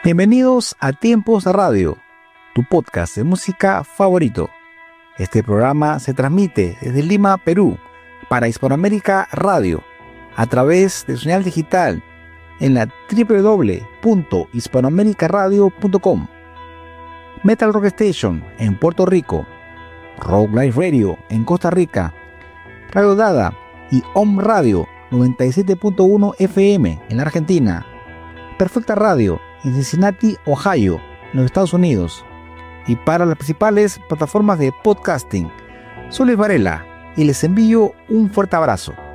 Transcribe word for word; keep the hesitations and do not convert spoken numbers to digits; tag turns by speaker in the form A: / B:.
A: Bienvenidos a Tiempos de Radio, tu podcast de música favorito. Este programa se transmite desde Lima, Perú, para Hispanoamérica Radio, a través de señal digital en la doble u doble u doble u punto hispanoamerica radio punto com, Metal Rock Station en Puerto Rico, Rock Life Radio en Costa Rica, Radio Dada y Om Radio noventa y siete punto uno F M en la Argentina, Perfecta Radio en Cincinnati, Ohio, en los Estados Unidos, y para las principales plataformas de podcasting. Soy Luis Varela y les envío un fuerte abrazo.